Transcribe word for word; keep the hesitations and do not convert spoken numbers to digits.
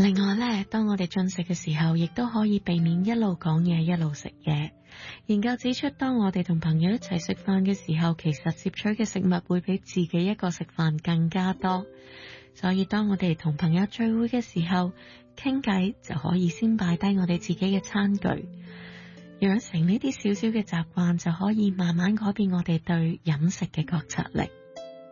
另外呢，當我哋進食嘅時候，亦都可以避免一路講嘢一路食嘢。研究指出，當我哋同朋友一齊食飯嘅時候，其實攝取嘅食物會比自己一個食飯更加多。所以當我哋同朋友聚會嘅時候，傾偈就可以先擺低我哋自己嘅餐具，養成呢啲少少嘅習慣，就可以慢慢改變我哋對飲食嘅覺察力。